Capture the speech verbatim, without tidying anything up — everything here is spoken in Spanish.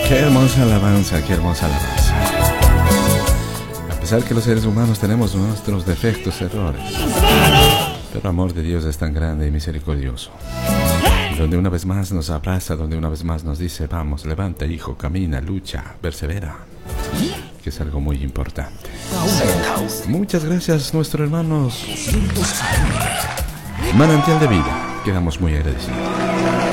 Qué hermosa alabanza, qué hermosa alabanza. A pesar que los seres humanos tenemos nuestros defectos, errores, pero el amor de Dios es tan grande y misericordioso, donde una vez más nos abraza, donde una vez más nos dice: vamos, levanta, hijo, camina, lucha, persevera, que es algo muy importante. Muchas gracias, nuestros hermanos Manantial de Vida, quedamos muy agradecidos.